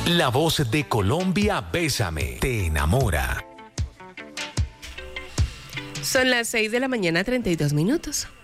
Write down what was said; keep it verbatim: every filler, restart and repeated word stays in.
La voz de Colombia, Bésame, te enamora. Son las seis de la mañana, treinta y dos minutos.